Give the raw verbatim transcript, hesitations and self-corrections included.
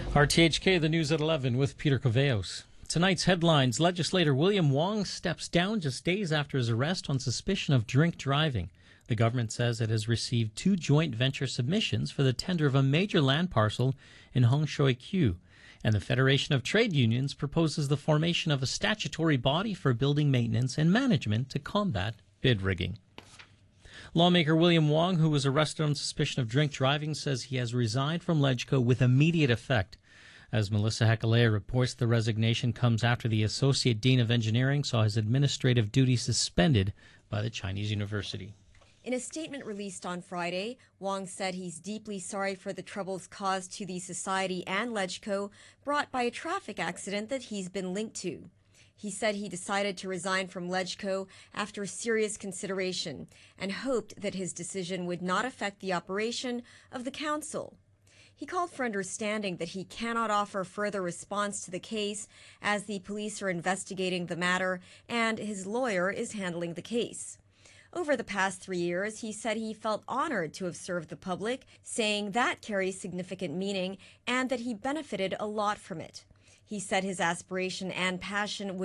R T H K, the news at eleven with Peter Coveos. Tonight's headlines: legislator William Wong steps down just days after his arrest on suspicion of drink driving. The government says it has received two joint venture submissions for the tender of a major land parcel in Hung Shui Kyu. And the Federation of Trade Unions proposes the formation of a statutory body for building maintenance and management to combat bid rigging. Lawmaker William Wong, who was arrested on suspicion of drink driving, says he has resigned from LegCo with immediate effect. As Melissa Hekalea reports, the resignation comes after the Associate Dean of Engineering saw his administrative duties suspended by the Chinese University. In a statement released on Friday, Wong said he's deeply sorry for the troubles caused to the society and LegCo brought by a traffic accident that he's been linked to. He said he decided to resign from LegCo after serious consideration and hoped that his decision would not affect the operation of the council. He called for understanding that he cannot offer further response to the case as the police are investigating the matter and his lawyer is handling the case. Over the past three years, he said he felt honored to have served the public, saying that carries significant meaning and that he benefited a lot from it. He said his aspiration and passion would